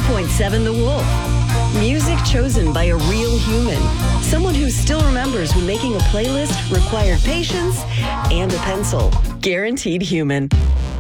102.7 The Wolf. Music chosen by a real human. Someone who still remembers when making a playlist required patience and a pencil. Guaranteed Human.